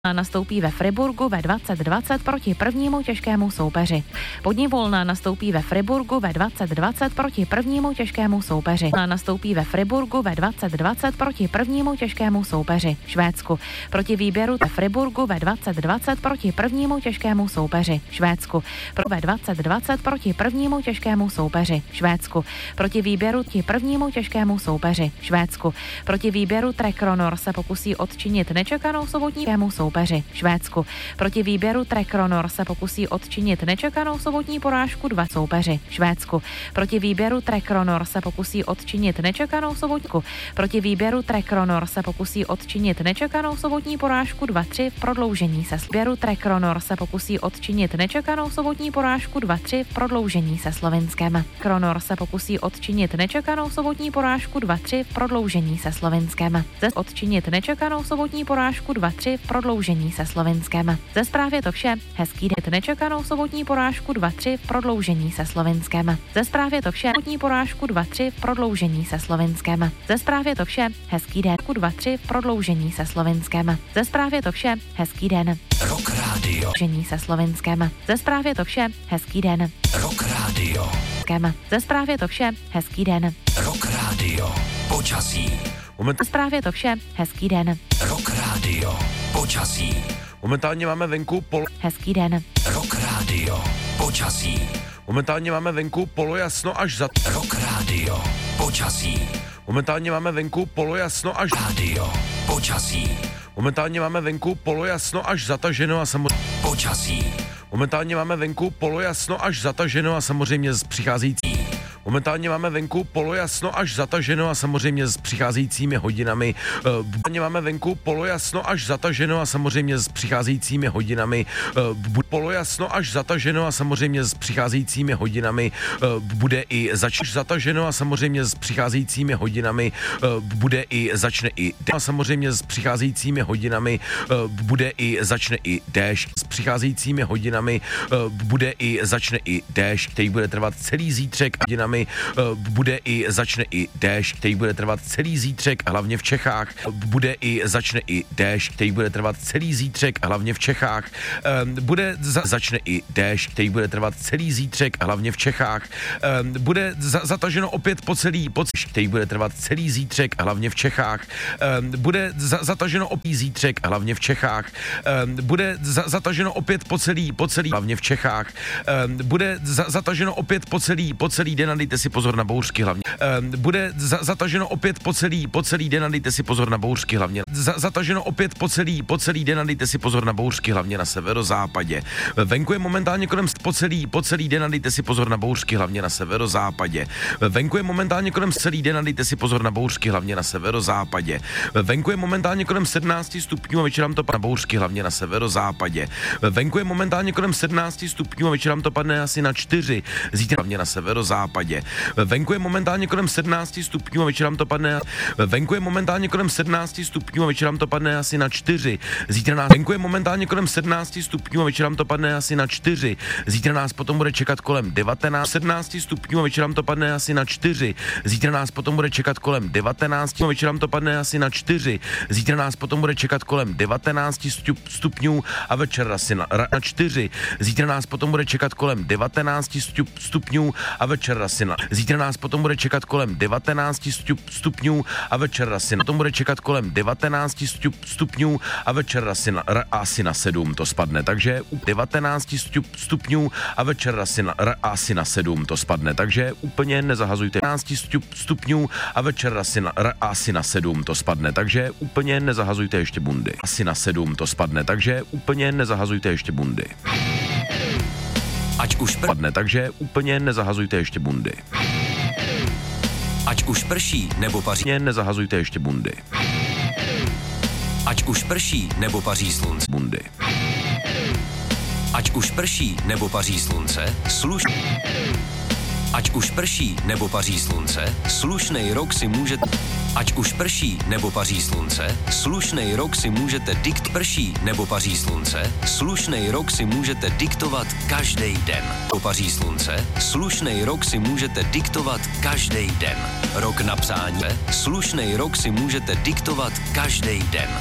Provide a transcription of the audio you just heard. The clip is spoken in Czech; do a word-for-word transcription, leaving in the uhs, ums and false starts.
Nastoupí ve Friburgu ve dvacet dvacet proti prvnímu těžkému soupeři. Podní Volna nastoupí ve Friburgu ve dvacet dvacet proti prvnímu těžkému soupeři. Nastoupí ve Friburgu ve dvacet dvacet proti prvnímu těžkému soupeři. Švédsku. Proti výběru ve Friburgu ve dvacet dvacet proti prvnímu těžkému soupeři. Švédsku. Pro ve dvacet dvacet proti prvnímu těžkému soupeři. Švédsku. Proti výběru ti prvnímu těžkému soupeři. Švédsku. Proti výběru Trek Ronor se pokusí odčinit nečekanou sobotnímu soupeři. Soupeři. Švédsku. Proti výběru Trek Ronor se pokusí odčinit nečekanou sobotní porážku dva soupeři. Švédsku. Proti výběru Trek Ronor se pokusí odčinit nečekanou sobotku. Proti výběru Trek Ronor se pokusí odčinit nečekanou sobotní porážku dva tři v prodloužení se výběru Trek Ronor se pokusí odčinit nečekanou sobotní porážku dva tři v prodloužení se Slovinskem. Kronor se pokusí odčinit nečekanou sobotní porážku dva tři v prodloužení se Slovinskem. Ze odčinit nečekanou sobotní porážku dva tři v prodloužení se Slovinskem. Ze zpráv je to vše. Hezký den. Nečekanou sobotní porážku dva tři v prodloužení se Slovinskem. Ze zpráv je to vše. Sobotní porážku dva tři v prodloužení se Slovinskem. Ze zpráv je to vše. Hezký den. dva tři v prodloužení se Slovinskem. Ze zpráv je to vše. Hezký den. Rock Radio. Prodloužení se Slovinskem. Ze zpráv je to vše. Hezký den. Rock Radio. Ze zpráv je to vše. Hezký den. Rock Radio. Počasí. Moment. Ze zpráv je to vše. Hezký den. Rock Radio. Počasí. Momentálně máme venku pol... Hezký den. Rock Radio. Počasí. Momentálně máme venku polojasno až za... Rock Radio. Počasí. Momentálně máme venku polojasno až... Radio. Počasí. Momentálně máme venku polojasno až zataženo a samozřejmě... Počasí. Momentálně máme venku polojasno až zataženo a samozřejmě s přicházející... Momentálně máme venku polojasno až zataženo a samozřejmě s přicházejícími hodinami. Momentálně máme venku polojasno až zataženo a samozřejmě s přicházejícími hodinami. Polojasno až zataženo a samozřejmě s přicházejícími hodinami bude i začne zataženo a samozřejmě s přicházejícími hodinami bude i začne i a samozřejmě s přicházejícími hodinami bude i začne i déšť. S přicházejícími hodinami bude i začne i déšť, který bude trvat celý zítřek hodinami. Bude i začne i déšť, který bude trvat celý zítřek, hlavně v Čechách. Bude i začne i déšť, který bude trvat celý zítřek, hlavně v Čechách. Bude za, začne i déšť, který bude trvat celý zítřek, hlavně v Čechách. Bude za, zataženo opět po celý, po celý, který bude trvat celý zítřek, hlavně v Čechách. Bude za, zataženo opět zítřek, hlavně v Čechách. Bude za, zataženo opět po celý, po celý, hlavně v Čechách. Bude za, zataženo opět po celý, po celý den. Dejte si pozor na bouřky hlavně. E, bude za, zataženo opět po celý, po celý den a dejte si pozor na bouřky hlavně. Za, zataženo opět po celý, po celý den a dejte si pozor na bouřky hlavně na severozápadě. Venku je momentálně kolem po celý, po celý den a dejte si pozor na bouřky hlavně na severozápadě. Venku je momentálně kolem celý den a dejte si pozor na bouřky hlavně na severozápadě. Venku je momentálně kolem sedmnáct stupňů a večerám to padne na bouřky hlavně na severozápadě. Venku je momentálně kolem sedmnáct stupňů a večerám to padne asi na čtyři. Zítra hlavně na severozápadě. Venku je momentálně kolem sedmnáct stupňů a večerám to padne. Venku je momentálně kolem sedmnáct stupňů a večerám to padne asi na čtyři. Zítra nás venku je momentálně kolem sedmnáct stupňů a večerám to padne asi na čtyři. Zítra nás potom bude čekat kolem devatenáct sedmnáct stupňů a večerám to padne asi na čtyři. Zítra nás potom bude čekat kolem devatenáct a večerám to padne asi na čtyři. Zítra nás potom bude čekat kolem devatenáct stupňů a večer asi na, na čtyři. Zítra nás potom bude čekat kolem devatenáct stupňů a večer asi na, zítra nás potom bude čekat kolem devatenáct stupňů a večer asi na, potom bude čekat kolem devatenáct stupňů a večer asi na, asi na sedm to spadne, takže u devatenáct stupňů a večer asi na, asi na sedm to spadne, takže úplně nezahazujte. devatenáct stupňů a večer asi na, asi na sedm to spadne, takže úplně nezahazujte ještě bundy. Asi na sedm to spadne, takže úplně nezahazujte ještě bundy. Ať už padne, takže úplně nezahazujte ještě bundy. Ať už prší nebo paří. Nezahazujte ještě bundy. Ať už prší nebo paří slunce. Bundy. Ať už prší nebo paří slunce, sluš... Ať už prší nebo paří slunce, slušnej rok si můžete... Ať už prší nebo paří slunce, slušnej rok si můžete dikt prší nebo paří slunce, slušnej rok si můžete diktovat každý den. Po paří slunce, slušnej rok si můžete diktovat každý den. Rok na psání, slušnej rok si můžete diktovat každý den.